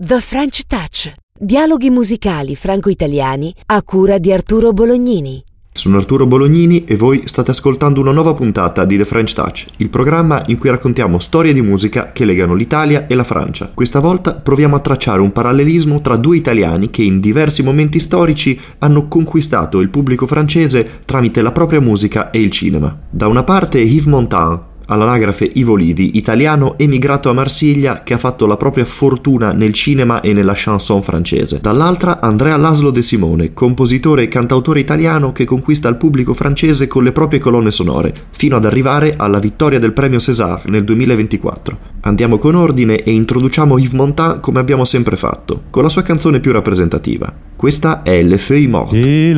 The French Touch. Dialoghi musicali franco-italiani a cura di Arturo Bolognini. Sono Arturo Bolognini e voi state ascoltando una nuova puntata di The French Touch, il programma in cui raccontiamo storie di musica che legano l'Italia e la Francia. Questa volta proviamo a tracciare un parallelismo tra due italiani che in diversi momenti storici hanno conquistato il pubblico francese tramite la propria musica e il cinema. Da una parte Yves Montand, all'anagrafe Ivo Livi, italiano emigrato a Marsiglia che ha fatto la propria fortuna nel cinema e nella chanson francese. Dall'altra Andrea Laszlo De Simone, compositore e cantautore italiano che conquista il pubblico francese con le proprie colonne sonore, fino ad arrivare alla vittoria del premio César nel 2024. Andiamo con ordine e introduciamo Yves Montand come abbiamo sempre fatto, con la sua canzone più rappresentativa. Questa è Les Feuilles Mortes.